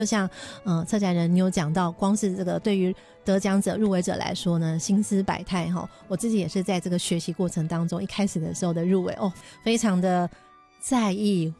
就像策展人你有讲到，光是这个对于得奖者入围者来说呢，心思百态我自己也是在这个学习过程当中，一开始的时候的入围非常的在意